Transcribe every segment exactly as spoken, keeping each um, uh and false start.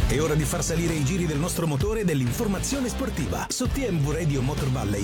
È ora di far salire i giri del nostro motore dell'informazione sportiva su T M V Radio Motor Valley.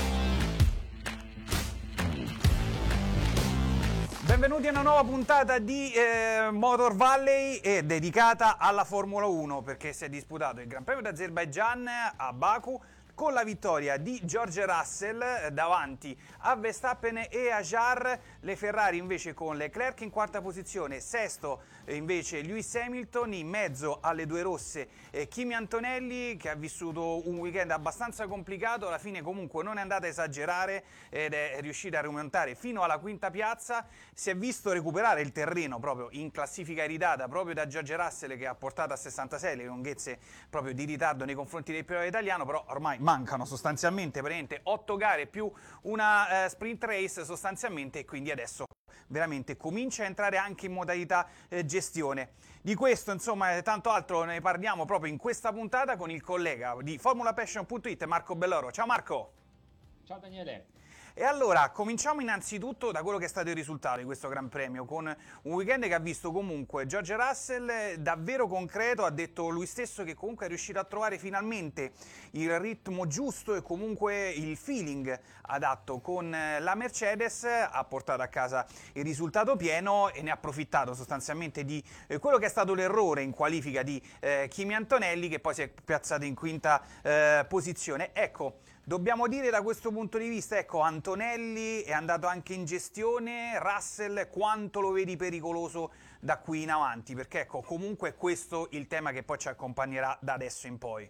Benvenuti a una nuova puntata di eh, Motor Valley e dedicata alla Formula uno, perché si è disputato il Gran Premio d'Azerbaijan a Baku con la vittoria di George Russell davanti a Verstappen e a Jarre, le Ferrari invece con Leclerc in quarta posizione, sesto invece Lewis Hamilton, in mezzo alle due rosse eh, Kimi Antonelli, che ha vissuto un weekend abbastanza complicato, alla fine comunque non è andata a esagerare ed è riuscita a rimontare fino alla quinta piazza, si è visto recuperare il terreno proprio in classifica iridata proprio da George Russell, che ha portato a sessantasei le lunghezze proprio di ritardo nei confronti del pilota italiano, però ormai mancano sostanzialmente praticamente otto gare più una uh, sprint race sostanzialmente, e quindi adesso veramente comincia a entrare anche in modalità eh, gestione. Di questo insomma e tanto altro ne parliamo proprio in questa puntata con il collega di Formula Passion punto it, Marco Belloro. Ciao Marco! Ciao Daniele! E allora, cominciamo innanzitutto da quello che è stato il risultato di questo Gran Premio, con un weekend che ha visto comunque George Russell davvero concreto, ha detto lui stesso che comunque è riuscito a trovare finalmente il ritmo giusto e comunque il feeling adatto con la Mercedes, ha portato a casa il risultato pieno e ne ha approfittato sostanzialmente di quello che è stato l'errore in qualifica di eh, Kimi Antonelli, che poi si è piazzato in quinta eh, posizione. Ecco, dobbiamo dire da questo punto di vista, ecco, Antonelli è andato anche in gestione, Russell quanto lo vedi pericoloso da qui in avanti? Perché ecco, comunque è questo il tema che poi ci accompagnerà da adesso in poi.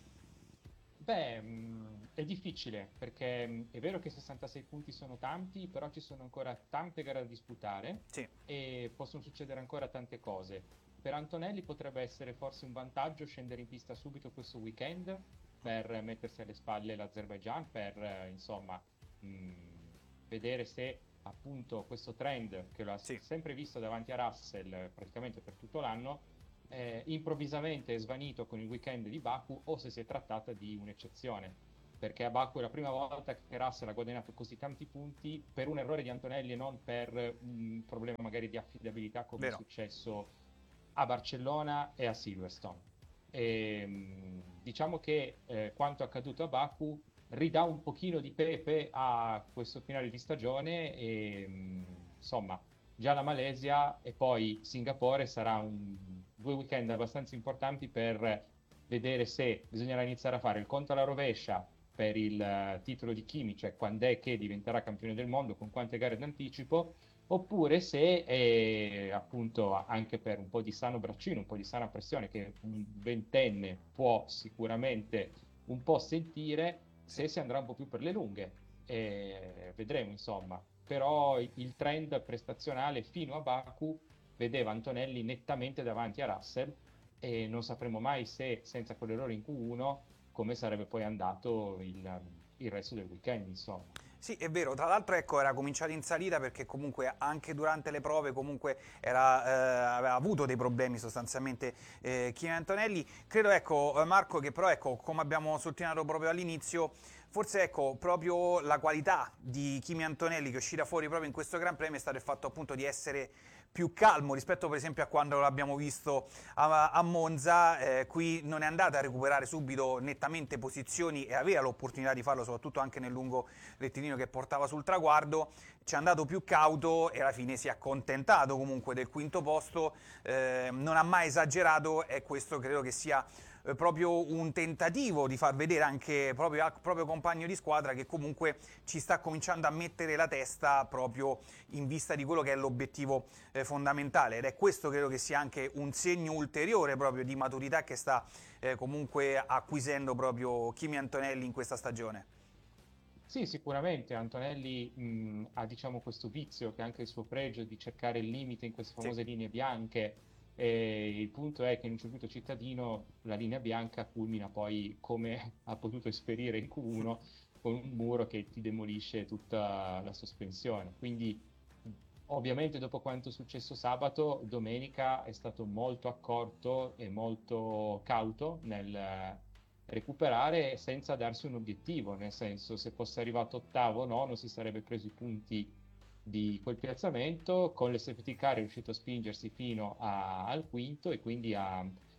Beh, è difficile, perché è vero che sessantasei punti sono tanti, però ci sono ancora tante gare da disputare sì. E possono succedere ancora tante cose. Per Antonelli potrebbe essere forse un vantaggio scendere in pista subito questo weekend, per mettersi alle spalle l'Azerbaijan, per eh, insomma mh, vedere se appunto questo trend che lo ha sì. sempre visto davanti a Russell praticamente per tutto l'anno eh, improvvisamente è svanito con il weekend di Baku, o se si è trattata di un'eccezione, perché a Baku è la prima volta che Russell ha guadagnato così tanti punti per un errore di Antonelli e non per un problema magari di affidabilità come Vero. è successo a Barcellona e a Silverstone. E, diciamo che eh, quanto accaduto a Baku ridà un pochino di pepe a questo finale di stagione e mh, insomma già la Malesia e poi Singapore sarà un, due weekend abbastanza importanti per vedere se bisognerà iniziare a fare il conto alla rovescia per il uh, titolo di Kimi, cioè quando è che diventerà campione del mondo, con quante gare d'anticipo, oppure se è appunto anche per un po' di sano braccino, un po' di sana pressione che un ventenne può sicuramente un po' sentire, se si andrà un po' più per le lunghe. E vedremo insomma, però il trend prestazionale fino a Baku vedeva Antonelli nettamente davanti a Russell e non sapremo mai se senza quell'errore in Q uno come sarebbe poi andato il, il resto del weekend insomma. Sì, è vero, tra l'altro ecco, era cominciato in salita perché comunque anche durante le prove comunque era, eh, aveva avuto dei problemi sostanzialmente eh, Kimi Antonelli. Credo ecco Marco che però ecco, come abbiamo sottolineato proprio all'inizio, forse ecco proprio la qualità di Kimi Antonelli che è uscita fuori proprio in questo Gran Premio è stato il fatto appunto di essere più calmo rispetto per esempio a quando l'abbiamo visto a, a Monza, eh, qui non è andata a recuperare subito nettamente posizioni e aveva l'opportunità di farlo soprattutto anche nel lungo rettilineo che portava sul traguardo, ci è andato più cauto e alla fine si è accontentato comunque del quinto posto, eh, non ha mai esagerato e questo credo che sia eh, proprio un tentativo di far vedere anche proprio al proprio compagno di squadra che comunque ci sta cominciando a mettere la testa proprio in vista di quello che è l'obiettivo eh, fondamentale, ed è questo credo che sia anche un segno ulteriore proprio di maturità che sta eh, comunque acquisendo proprio Kimi Antonelli in questa stagione. Sì, sicuramente Antonelli mh, ha diciamo questo vizio che è anche il suo pregio di cercare il limite in queste famose Sì. linee bianche, e il punto è che in un circuito cittadino la linea bianca culmina poi come ha potuto esperire in Q uno con un muro che ti demolisce tutta la sospensione, quindi ovviamente dopo quanto è successo sabato, domenica è stato molto accorto e molto cauto nel recuperare senza darsi un obiettivo, nel senso se fosse arrivato ottavo o no, non si sarebbe preso i punti di quel piazzamento, con le safety car è riuscito a spingersi fino a, al quinto e quindi a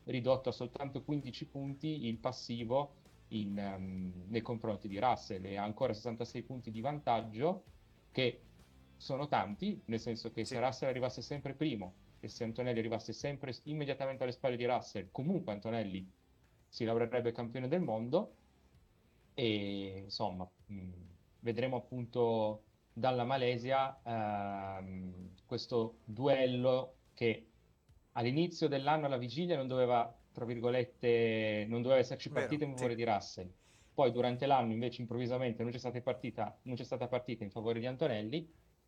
ridotto a soltanto quindici punti il passivo in, um, nei confronti di Russell, e ha ancora sessantasei punti di vantaggio, che sono tanti, nel senso che Sì. se Russell arrivasse sempre primo e se Antonelli arrivasse sempre immediatamente alle spalle di Russell, comunque Antonelli si laureerebbe campione del mondo. E insomma, mh, vedremo appunto dalla Malesia ehm, questo duello che all'inizio dell'anno, alla vigilia, non doveva, tra virgolette, non doveva esserci Vero, partita in sì. favore di Russell. Poi durante l'anno invece improvvisamente non c'è stata partita, non c'è stata partita in favore di Antonelli,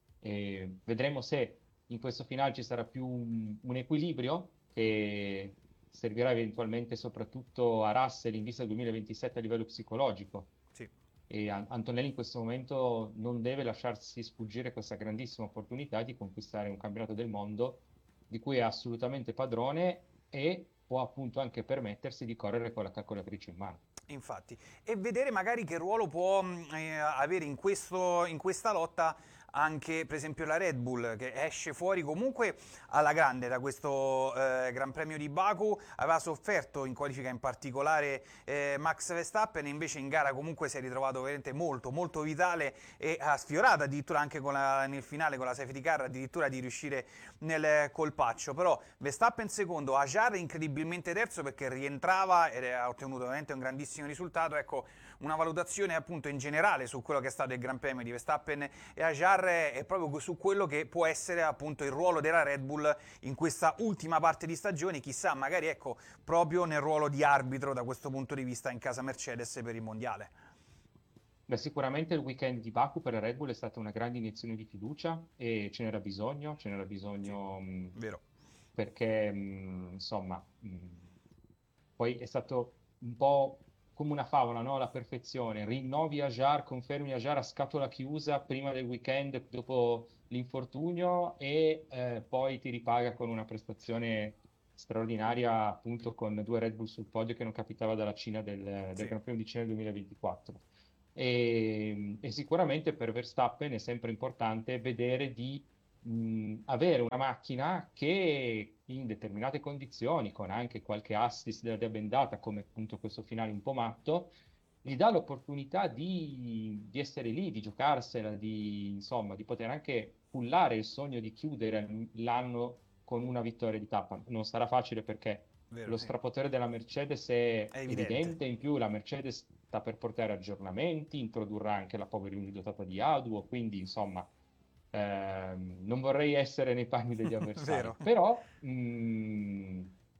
e vedremo se in questo finale ci sarà più un, un equilibrio che servirà eventualmente soprattutto a Russell in vista del duemilaventisette a livello psicologico. Sì. E An- Antonelli in questo momento non deve lasciarsi sfuggire questa grandissima opportunità di conquistare un campionato del mondo di cui è assolutamente padrone, e può appunto anche permettersi di correre con la calcolatrice in mano. Infatti, e vedere magari che ruolo può mh, eh, avere in questo, in questa lotta anche per esempio la Red Bull, che esce fuori comunque alla grande da questo eh, Gran Premio di Baku. Aveva sofferto in qualifica in particolare eh, Max Verstappen, e invece in gara comunque si è ritrovato veramente molto molto vitale, e ha sfiorato addirittura anche con la, nel finale con la safety car addirittura di riuscire nel colpaccio. Però Verstappen secondo, Hajar incredibilmente terzo perché rientrava ed ha ottenuto veramente un grandissimo risultato. Ecco, una valutazione appunto in generale su quello che è stato il Gran Premio di Verstappen e Hajar è proprio su quello che può essere appunto il ruolo della Red Bull in questa ultima parte di stagione, chissà magari ecco proprio nel ruolo di arbitro da questo punto di vista in casa Mercedes per il mondiale. Beh, sicuramente il weekend di Baku per la Red Bull è stata una grande iniezione di fiducia, e ce n'era bisogno, ce n'era Sì, bisogno mh, vero. perché mh, insomma mh, poi è stato un po' come una favola, no? La perfezione. Rinnovi Ajar, confermi Ajar a scatola chiusa prima del weekend, dopo l'infortunio, e eh, poi ti ripaga con una prestazione straordinaria, appunto con due Red Bull sul podio, che non capitava dalla Cina del, del Sì. Gran Premio di Cina del duemilaventiquattro. E, e sicuramente per Verstappen è sempre importante vedere di mh, avere una macchina che in determinate condizioni, con anche qualche assist della bendata, come appunto questo finale un po' matto, gli dà l'opportunità di, di essere lì, di giocarsela, di, insomma, di poter anche pullare il sogno di chiudere l'anno con una vittoria di tappa. Non sarà facile perché Vero, lo sì. strapotere della Mercedes è È evidente. evidente, in più la Mercedes sta per portare aggiornamenti, introdurrà anche la Power Unit dotata di Auduo, quindi insomma ehm, non vorrei essere nei panni degli avversari, Vero. però mh,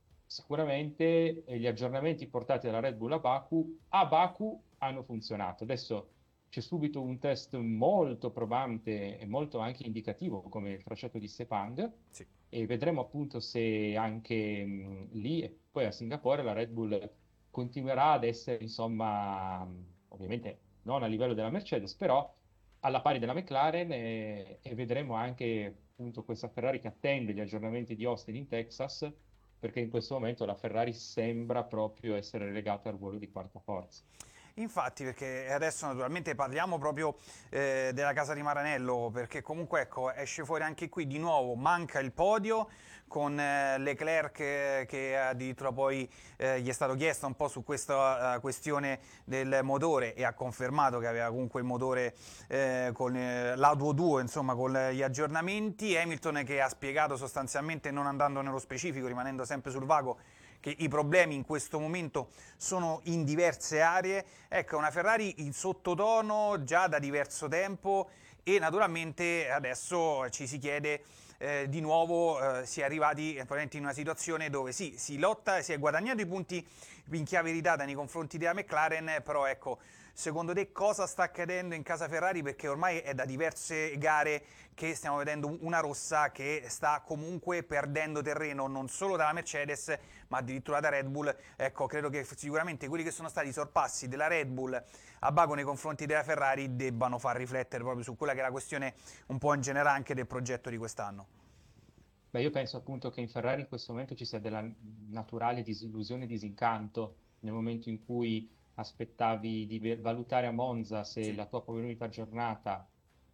sicuramente eh, gli aggiornamenti portati dalla Red Bull a Baku, a Baku hanno funzionato. Adesso c'è subito un test molto probante e molto anche indicativo come il tracciato di Sepang, Sì. e vedremo appunto se anche mh, lì e poi a Singapore la Red Bull continuerà ad essere, insomma, mh, ovviamente non a livello della Mercedes, però alla pari della McLaren, e, e vedremo anche appunto questa Ferrari che attende gli aggiornamenti di Austin in Texas, perché in questo momento la Ferrari sembra proprio essere relegata al ruolo di quarta forza. Infatti, perché adesso naturalmente parliamo proprio eh, della casa di Maranello, perché comunque ecco, esce fuori anche qui di nuovo, manca il podio con eh, Leclerc eh, che addirittura poi eh, gli è stato chiesto un po' su questa uh, questione del motore, e ha confermato che aveva comunque il motore eh, con eh, l'Auto due, insomma con gli aggiornamenti. Hamilton che ha spiegato sostanzialmente, non andando nello specifico, rimanendo sempre sul vago, che i problemi in questo momento sono in diverse aree. Ecco, una Ferrari in sottotono già da diverso tempo, e naturalmente adesso ci si chiede eh, di nuovo, eh, si è arrivati in una situazione dove sì, si lotta, si è guadagnato i punti in chiave ridata nei confronti della McLaren, però ecco, secondo te cosa sta accadendo in casa Ferrari? Perché ormai è da diverse gare che stiamo vedendo una rossa che sta comunque perdendo terreno non solo dalla Mercedes ma addirittura da Red Bull. Ecco, credo che sicuramente quelli che sono stati i sorpassi della Red Bull a Baku nei confronti della Ferrari debbano far riflettere proprio su quella che è la questione un po' in generale anche del progetto di quest'anno. Beh, io penso appunto che in Ferrari in questo momento ci sia della naturale disillusione e disincanto nel momento in cui aspettavi di ve- valutare a Monza se Sì, la tua priorità giornata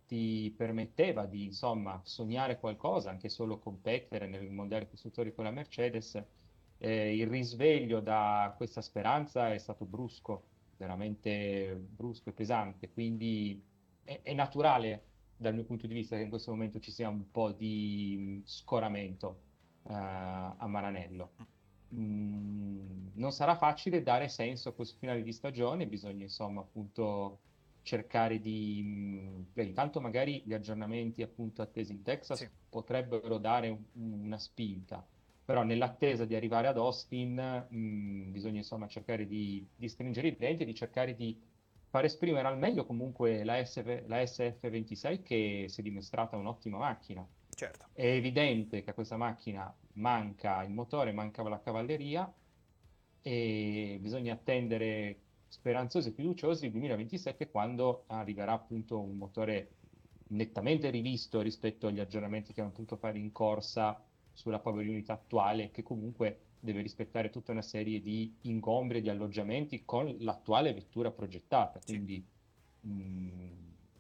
ti permetteva di, insomma, sognare qualcosa, anche solo competere nel mondiale costruttori con la Mercedes. eh, il risveglio da questa speranza è stato brusco, veramente brusco e pesante, quindi è, è naturale dal mio punto di vista che in questo momento ci sia un po' di scoramento eh, a Maranello. Mm, non sarà facile dare senso a questo finale di stagione, bisogna insomma appunto cercare di... mm, beh, intanto magari gli aggiornamenti appunto attesi in Texas Sì, potrebbero dare un- una spinta, però nell'attesa di arrivare ad Austin mm, bisogna insomma cercare di, di stringere i denti e di cercare di far esprimere al meglio comunque la, S V la S F ventisei che si è dimostrata un'ottima macchina. certo. È evidente che a questa macchina manca il motore, manca la cavalleria e bisogna attendere speranzosi e fiduciosi il duemilaventisette quando arriverà appunto un motore nettamente rivisto rispetto agli aggiornamenti che hanno potuto fare in corsa sulla Power Unit attuale, che comunque deve rispettare tutta una serie di ingombri e di alloggiamenti con l'attuale vettura progettata. Sì. Quindi mh,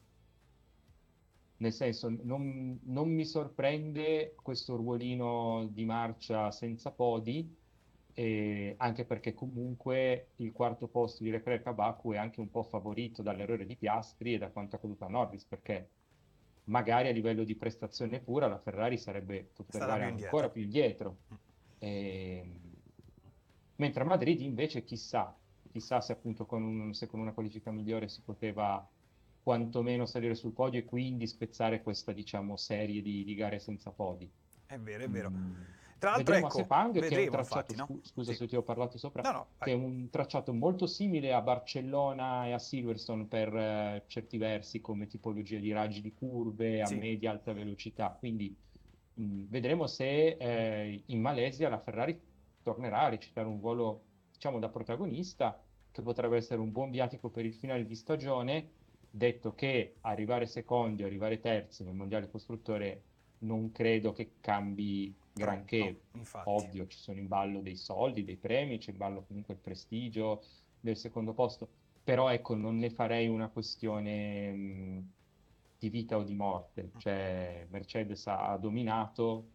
nel senso, non, non mi sorprende questo ruolino di marcia senza podi, eh, anche perché comunque il quarto posto di Leclerc a Baku è anche un po' favorito dall'errore di Piastri e da quanto accaduto a Norris, perché magari a livello di prestazione pura la Ferrari sarebbe È potuta stata arrivare più ancora indietro. più indietro. Ehm, mentre a Madrid invece chissà, chissà se appunto con, un- se con una qualifica migliore si poteva quantomeno salire sul podio e quindi spezzare questa, diciamo, serie di, di gare senza podi. È vero, è vero. Mm, Tra l'altro, Vedremo a ecco, Sepang, che è un vedremo tracciato, infatti, no? scu- scusa Sì. se ti ho parlato sopra, No, no, che vai. è un tracciato molto simile a Barcellona e a Silverstone per eh, certi versi, come tipologia di raggi di curve a Sì. media alta velocità. Quindi mh, vedremo se eh, in Malesia la Ferrari tornerà a recitare un ruolo, diciamo, da protagonista, che potrebbe essere un buon viatico per il finale di stagione, detto che arrivare secondi o arrivare terzi nel mondiale costruttore non credo che cambi Troppo, granché. infatti. Ovvio, ci sono in ballo dei soldi, dei premi, c'è in ballo comunque il prestigio del secondo posto, però ecco, non ne farei una questione mh, di vita o di morte. Cioè, Mercedes ha, ha dominato,